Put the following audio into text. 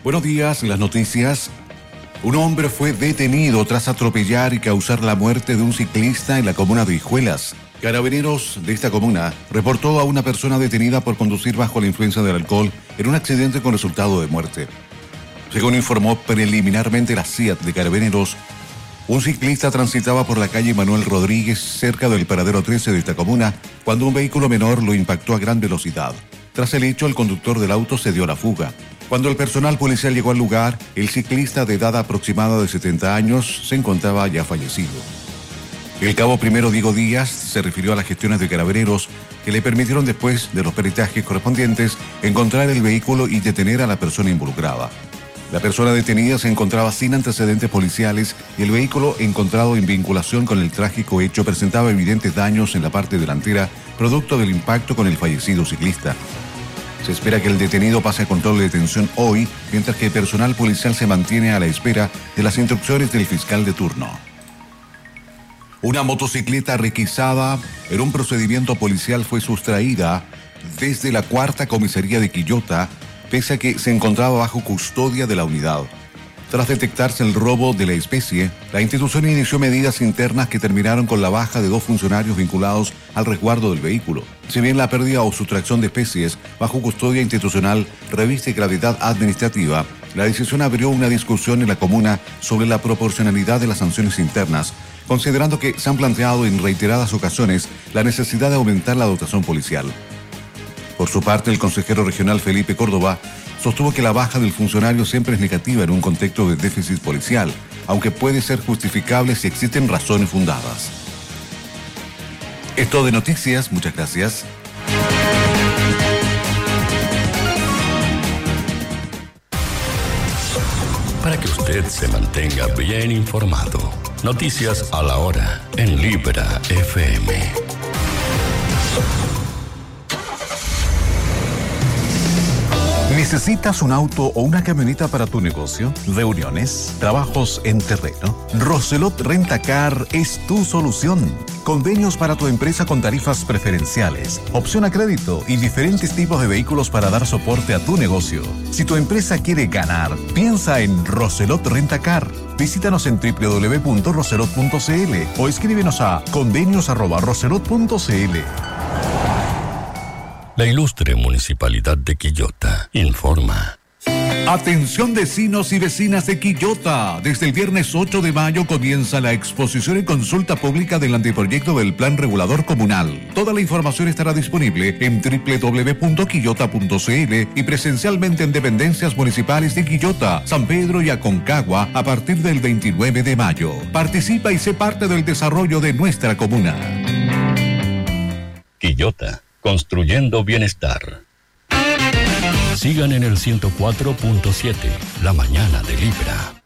Buenos días, en las noticias. Un hombre fue detenido tras atropellar y causar la muerte de un ciclista en la comuna de Hijuelas. Carabineros de esta comuna reportó a una persona detenida por conducir bajo la influencia del alcohol en un accidente con resultado de muerte. Según informó preliminarmente la CIAT de Carabineros, un ciclista transitaba por la calle Manuel Rodríguez cerca del paradero 13 de esta comuna cuando un vehículo menor lo impactó a gran velocidad. Tras el hecho, el conductor del auto se dio a la fuga. Cuando el personal policial llegó al lugar, el ciclista de edad aproximada de 70 años se encontraba ya fallecido. El cabo primero Diego Díaz se refirió a las gestiones de Carabineros que le permitieron, después de los peritajes correspondientes, encontrar el vehículo y detener a la persona involucrada. La persona detenida se encontraba sin antecedentes policiales y el vehículo encontrado en vinculación con el trágico hecho presentaba evidentes daños en la parte delantera, producto del impacto con el fallecido ciclista. Se espera que el detenido pase a control de detención hoy, mientras que el personal policial se mantiene a la espera de las instrucciones del fiscal de turno. Una motocicleta requisada en un procedimiento policial fue sustraída desde la cuarta comisaría de Quillota, pese a que se encontraba bajo custodia de la unidad. Tras detectarse el robo de la especie, la institución inició medidas internas que terminaron con la baja de 2 funcionarios vinculados al resguardo del vehículo. Si bien la pérdida o sustracción de especies bajo custodia institucional reviste gravedad administrativa, la decisión abrió una discusión en la comuna sobre la proporcionalidad de las sanciones internas, considerando que se han planteado en reiteradas ocasiones la necesidad de aumentar la dotación policial. Por su parte, el consejero regional Felipe Córdoba sostuvo que la baja del funcionario siempre es negativa en un contexto de déficit policial, aunque puede ser justificable si existen razones fundadas. Es todo de noticias, muchas gracias. Para que usted se mantenga bien informado, noticias a la hora en Libra FM. ¿Necesitas un auto o una camioneta para tu negocio, reuniones, trabajos en terreno? Roselot Rentacar es tu solución. Convenios para tu empresa con tarifas preferenciales, opción a crédito y diferentes tipos de vehículos para dar soporte a tu negocio. Si tu empresa quiere ganar, piensa en Roselot Rentacar. Visítanos en www.roselot.cl o escríbenos a convenios@roselot.cl. La ilustre Municipalidad de Quillota informa. Atención vecinos y vecinas de Quillota. Desde el viernes 8 de mayo comienza la exposición y consulta pública del anteproyecto del Plan Regulador Comunal. Toda la información estará disponible en www.quillota.cl y presencialmente en dependencias municipales de Quillota, San Pedro y Aconcagua a partir del 29 de mayo. Participa y sé parte del desarrollo de nuestra comuna. Quillota, construyendo bienestar. Sigan en el 104.7, la mañana de Libra.